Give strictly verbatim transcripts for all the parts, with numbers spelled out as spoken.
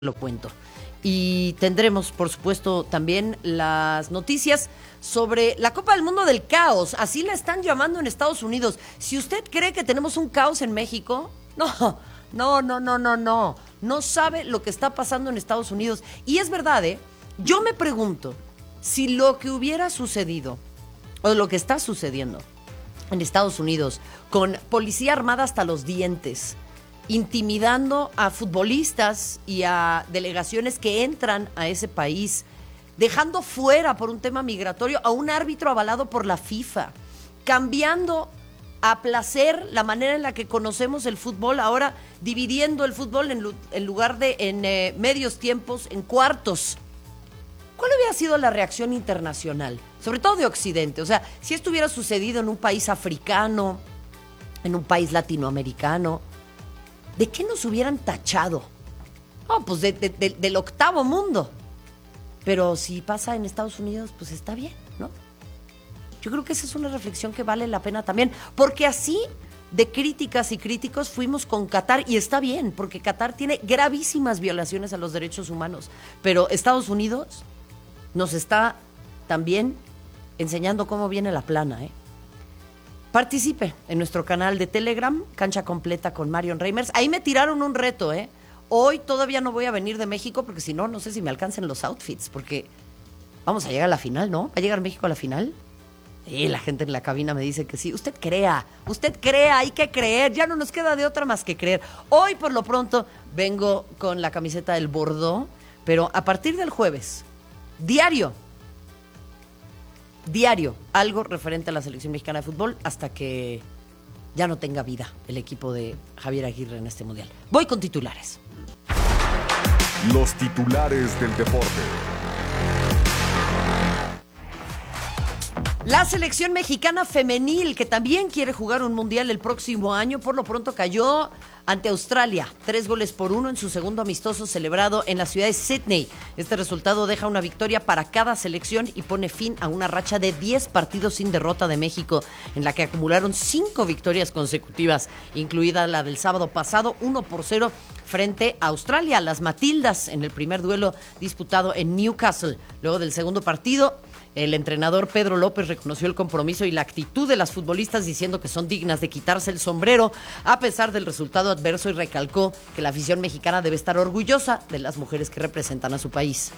lo cuento. Y tendremos, por supuesto, también las noticias sobre la Copa del Mundo del Caos. Así la están llamando en Estados Unidos. Si usted cree que tenemos un caos en México, no, no, no, no, no, no. No sabe lo que está pasando en Estados Unidos. Y es verdad, ¿eh? Yo me pregunto si lo que hubiera sucedido, o lo que está sucediendo en Estados Unidos, con policía armada hasta los dientes, intimidando a futbolistas y a delegaciones que entran a ese país, dejando fuera por un tema migratorio a un árbitro avalado por la FIFA, cambiando a placer la manera en la que conocemos el fútbol, ahora dividiendo el fútbol en, en lugar de en eh, medios tiempos, en cuartos. ¿Cuál hubiera sido la reacción internacional? Sobre todo de Occidente. O sea, si esto hubiera sucedido en un país africano, en un país latinoamericano, ¿de qué nos hubieran tachado? Oh, pues de, de, de, del octavo mundo. Pero si pasa en Estados Unidos, pues está bien, ¿no? Yo creo que esa es una reflexión que vale la pena también, porque así de críticas y críticos fuimos con Qatar, y está bien, porque Qatar tiene gravísimas violaciones a los derechos humanos, pero Estados Unidos nos está también enseñando cómo viene la plana, ¿eh? Participe en nuestro canal de Telegram, Cancha Completa con Marion Reimers. Ahí me tiraron un reto, ¿eh? Hoy todavía no voy a venir de México porque si no, no sé si me alcancen los outfits, porque vamos a llegar a la final, ¿no? ¿Va a llegar México a la final? Y la gente en la cabina me dice que sí. Usted crea, usted crea, hay que creer. Ya no nos queda de otra más que creer. Hoy, por lo pronto, vengo con la camiseta del Bordeaux, pero a partir del jueves, diario, diario, algo referente a la selección mexicana de fútbol hasta que ya no tenga vida el equipo de Javier Aguirre en este mundial. Voy con titulares. Los titulares del deporte. La selección mexicana femenil, que también quiere jugar un mundial el próximo año, por lo pronto cayó ante Australia, tres goles por uno en su segundo amistoso celebrado en la ciudad de Sydney. Este resultado deja una victoria para cada selección y pone fin a una racha de diez partidos sin derrota de México, en la que acumularon cinco victorias consecutivas, incluida la del sábado pasado, uno por cero frente a Australia, las Matildas, en el primer duelo disputado en Newcastle. Luego del segundo partido, el entrenador Pedro López reconoció el compromiso y la actitud de las futbolistas, diciendo que son dignas de quitarse el sombrero a pesar del resultado adverso, y recalcó que la afición mexicana debe estar orgullosa de las mujeres que representan a su país.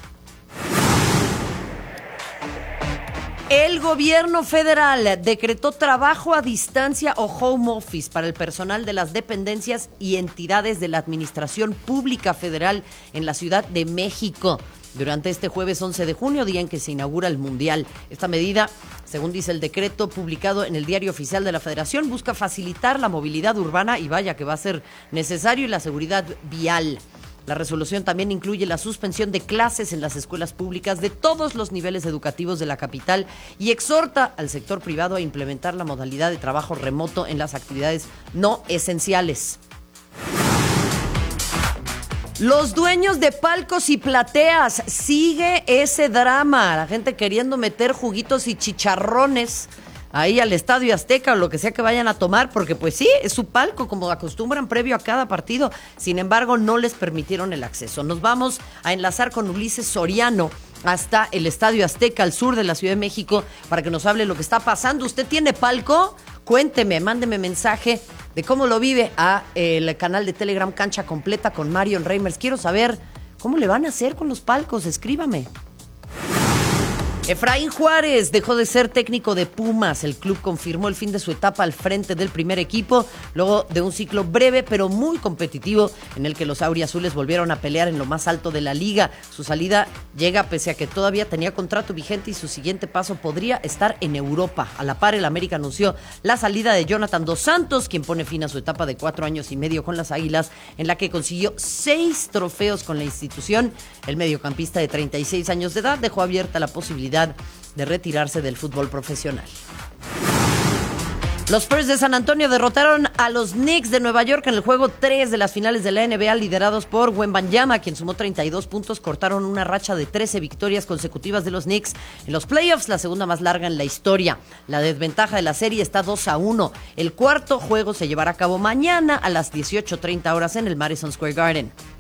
El gobierno federal decretó trabajo a distancia o home office para el personal de las dependencias y entidades de la Administración Pública Federal en la Ciudad de México durante este jueves once de junio, día en que se inaugura el Mundial. Esta medida, según dice el decreto publicado en el Diario Oficial de la Federación, busca facilitar la movilidad urbana, y vaya que va a ser necesario, y la seguridad vial. La resolución también incluye la suspensión de clases en las escuelas públicas de todos los niveles educativos de la capital y exhorta al sector privado a implementar la modalidad de trabajo remoto en las actividades no esenciales. Los dueños de palcos y plateas, sigue ese drama, la gente queriendo meter juguitos y chicharrones ahí al Estadio Azteca o lo que sea que vayan a tomar, porque pues sí, es su palco, como acostumbran previo a cada partido. Sin embargo, no les permitieron el acceso. Nos vamos a enlazar con Ulises Soriano hasta el Estadio Azteca, al sur de la Ciudad de México, para que nos hable lo que está pasando. ¿Usted tiene palco? Cuénteme, mándeme mensaje de cómo lo vive a el canal de Telegram Cancha Completa con Marion Reimers. Quiero saber cómo le van a hacer con los palcos, escríbame. Efraín Juárez dejó de ser técnico de Pumas. El club confirmó el fin de su etapa al frente del primer equipo, luego de un ciclo breve pero muy competitivo en el que los auriazules volvieron a pelear en lo más alto de la liga. Su salida llega pese a que todavía tenía contrato vigente y su siguiente paso podría estar en Europa. A la par, el América anunció la salida de Jonathan Dos Santos, quien pone fin a su etapa de cuatro años y medio con las Águilas, en la que consiguió seis trofeos con la institución. El mediocampista de treinta y seis años de edad dejó abierta la posibilidad de retirarse del fútbol profesional. Los Spurs de San Antonio derrotaron a los Knicks de Nueva York en el juego tres de las finales de la N B A, liderados por Wembanyama, quien sumó treinta y dos puntos. Cortaron una racha de trece victorias consecutivas de los Knicks en los playoffs, la segunda más larga en la historia. La desventaja de la serie está dos a uno. El cuarto juego se llevará a cabo mañana a las dieciocho treinta horas en el Madison Square Garden.